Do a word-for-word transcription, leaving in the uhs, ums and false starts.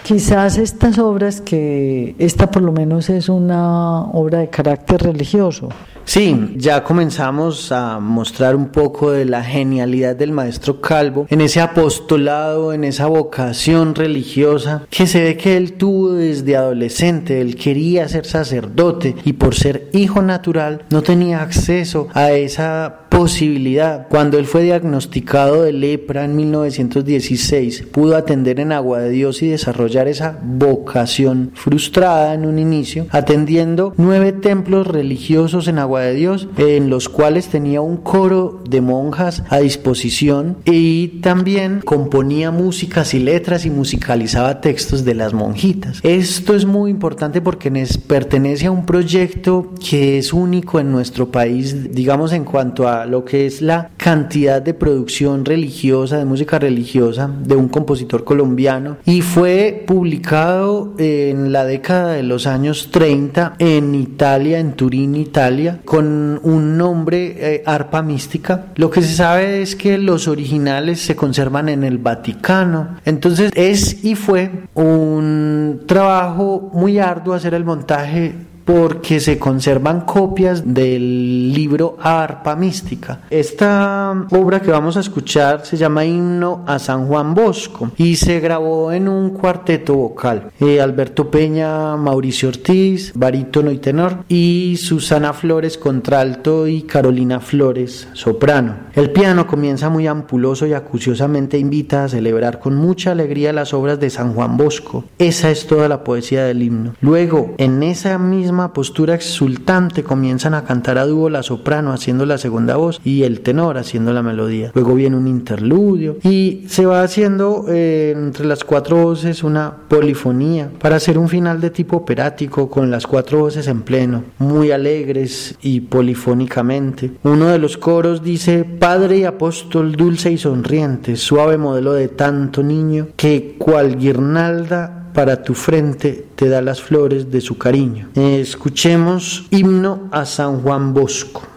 Quizás estas obras, que esta por lo menos es una obra de carácter religioso. Sí, ya comenzamos a mostrar un poco de la genialidad del maestro Calvo en ese apostolado, en esa vocación religiosa que se ve que él tuvo desde adolescente. Él quería ser sacerdote y por ser hijo natural no tenía acceso a esa posibilidad. Cuando él fue diagnosticado de lepra en mil novecientos dieciséis, pudo atender en Agua de Dios y desarrollar esa vocación frustrada en un inicio, atendiendo nueve templos religiosos en Agua de Dios, en los cuales tenía un coro de monjas a disposición, y también componía músicas y letras y musicalizaba textos de las monjitas. Esto es muy importante porque pertenece a un proyecto que es único en nuestro país, digamos, en cuanto a lo que es la cantidad de producción religiosa, de música religiosa, de un compositor colombiano, y fue publicado en la década de los años treinta en Italia, en Turín, Italia, con un nombre, eh, Arpa Mística. Lo que se sabe es que los originales se conservan en el Vaticano. Entonces es y fue un trabajo muy arduo hacer el montaje, porque se conservan copias del libro Arpa Mística. Esta obra que vamos a escuchar se llama Himno a San Juan Bosco y se grabó en un cuarteto vocal. Eh, Alberto Peña, Mauricio Ortiz, barítono y tenor, y Susana Flores, contralto, y Carolina Flores, soprano. El piano comienza muy ampuloso y acuciosamente invita a celebrar con mucha alegría las obras de San Juan Bosco. Esa es toda la poesía del himno. Luego, en esa misma postura exultante, comienzan a cantar a dúo la soprano haciendo la segunda voz y el tenor haciendo la melodía. Luego viene un interludio y se va haciendo eh, entre las cuatro voces una polifonía para hacer un final de tipo operático con las cuatro voces en pleno, muy alegres y polifónicamente. Uno de los coros dice: Padre y apóstol dulce y sonriente, suave modelo de tanto niño, que cual guirnalda para tu frente te da las flores de su cariño. Escuchemos Himno a San Juan Bosco.